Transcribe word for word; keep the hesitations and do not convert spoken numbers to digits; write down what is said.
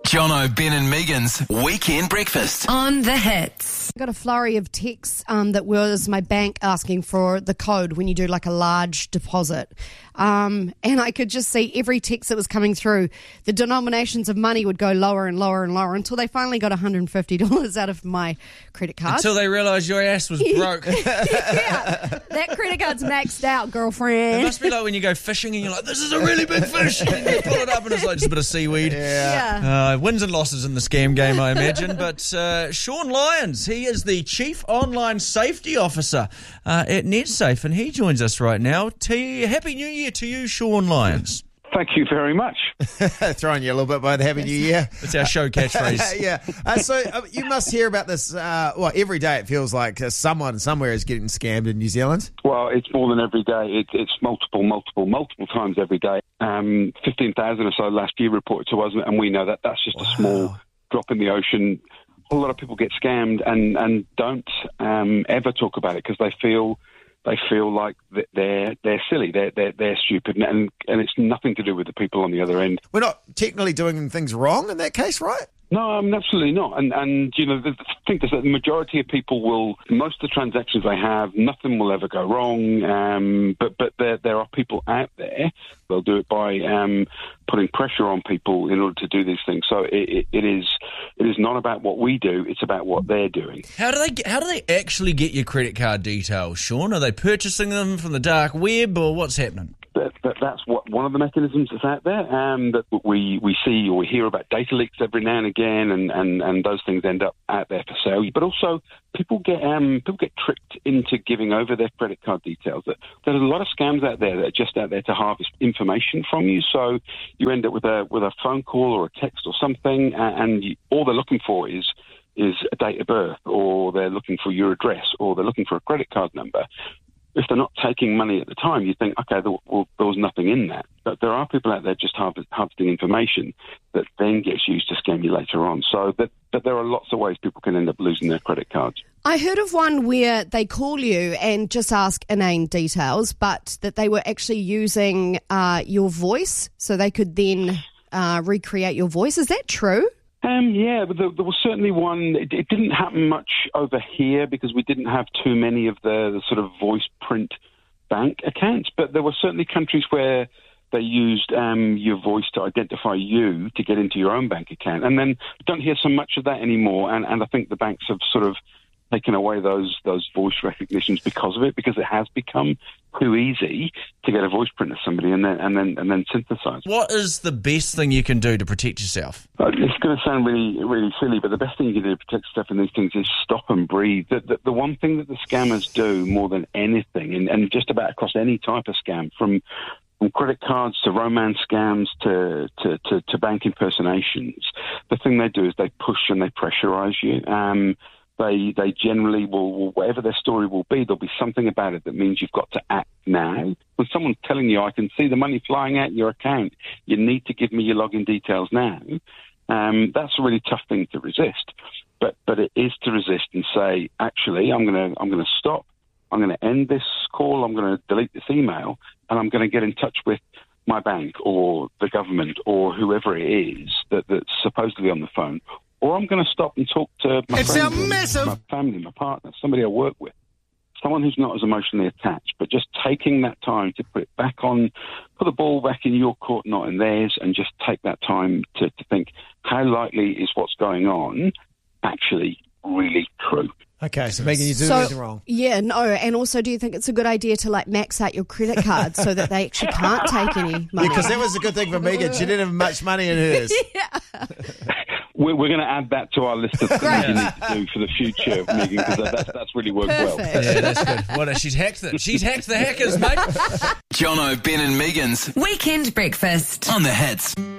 Jono, Ben and Megan's Weekend Breakfast. On the Hits. I got a flurry of texts um, that was my bank asking for the code when you do like a large deposit. Um, and I could just see every text that was coming through, the denominations of money would go lower and lower and lower until they finally got one hundred fifty dollars out of my credit card. Until they realised your ass was broke. Yeah, that credit card's maxed out, girlfriend. It must be like when you go fishing and you're like, this is a really big fish. And you pull it up and it's like just a bit of seaweed. Yeah. Uh, wins and losses in the scam game, I imagine. But uh, Sean Lyons, he is the Chief Online Safety Officer uh, at NetSafe, and he joins us right now. T- Happy New Year to you, Sean Lyons. Thank you very much. Throwing you a little bit by the Happy New Year. It's our show catchphrase. yeah. Uh, so uh, you must hear about this, uh, well, every day it feels like uh, someone somewhere is getting scammed in New Zealand. Well, it's more than every day. It, it's multiple, multiple, multiple times every day. Um, fifteen thousand or so last year reported to us, and we know that that's just Wow. a small drop in the ocean. A lot of people get scammed and, and don't um, ever talk about it because they feel they feel like they're they're silly, they're they're, they're stupid, and and it's nothing to do with the people on the other end. We're not technically doing things wrong in that case, right? No, I mean, absolutely not. And, and you know, the, the thing is that the majority of people will, most of the transactions they have, nothing will ever go wrong. Um, but but there, there are people out there, they'll do it by um, putting pressure on people in order to do these things. So it, it, it is it is not about what we do, it's about what they're doing. How do they get, how do they actually get your credit card details, Sean? Are they purchasing them from the dark web, or what's happening? That, that, that's what one of the mechanisms that's out there. Um, that we, we see or we hear about data leaks every now and again, and, and, and those things end up out there for sale. But also, people get um, people get tricked into giving over their credit card details. There's a lot of scams out there that are just out there to harvest information from you. So you end up with a with a phone call or a text or something, and you, all they're looking for is is a date of birth, or they're looking for your address, or they're looking for a credit card number. If they're not taking money at the time, you think, okay, there, well, there was nothing in that. But there are people out there just harvest, harvesting information that then gets used to scam you later on. So that, that there are lots of ways people can end up losing their credit cards. I heard of one where they call you and just ask inane details, but that they were actually using uh, your voice so they could then uh, recreate your voice. Is that true? Um, yeah, but there, there was certainly one. It, it didn't happen much over here because we didn't have too many of the, the sort of voice print bank accounts. But there were certainly countries where they used um, your voice to identify you to get into your own bank account. And then don't hear so much of that anymore. And, and I think the banks have sort of taken away those those voice recognitions because of it, because it has become too easy to get a voice print of somebody and then and then and then synthesize. What is the best thing you can do to protect yourself? Uh, it's going to sound really really silly, but the best thing you can do to protect yourself in these things is stop and breathe. The, the, the one thing that the scammers do more than anything, and, and just about across any type of scam, from from credit cards to romance scams to, to, to, to bank impersonations, the thing they do is they push and they pressurize you. Um, They they generally will, whatever their story will be, there'll be something about it that means you've got to act now. When someone's telling you, I can see the money flying out your account, you need to give me your login details now, um, that's a really tough thing to resist. But but it is to resist and say, actually, I'm gonna I'm gonna stop, I'm gonna end this call, I'm gonna delete this email, and I'm gonna get in touch with my bank or the government or whoever it is that, that's supposedly on the phone. Or I'm going to stop and talk to my it's friends, my family, my partner, somebody I work with, someone who's not as emotionally attached, but just taking that time to put it back on, put the ball back in your court, not in theirs, and just take that time to, to think, how likely is what's going on actually really true? Okay, so Megan, you do So, anything wrong. Yeah, no, and also do you think it's a good idea to like max out your credit card so that they actually can't take any money? Because that was a good thing for Megan. She didn't have much money in hers. Yeah. We're, we're going to add that to our list of things you need to do for the future, Megan, because that, that's, that's really worked well. Perfect. Yeah, that's good. What, she's hacked it. She's hacked the hackers, mate. Jono, Ben and Megan's Weekend Breakfast. On the Hits.